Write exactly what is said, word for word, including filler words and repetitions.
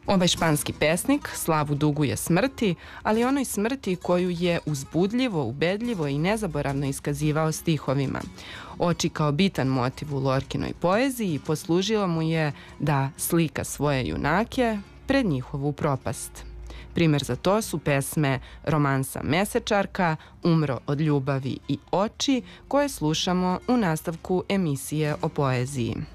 Ovaj španski pesnik slavu duguje smrti, ali onoj smrti koju je uzbudljivo, ubedljivo i nezaboravno iskazivao stihovima. Oči kao bitan motiv u Lorkinoj poeziji poslužilo mu je da slika svoje junake pred njihovu propast. Primer za to su pesme romansa Mesečarka, Umro od ljubavi i Oči, koje slušamo u nastavku emisije o poeziji.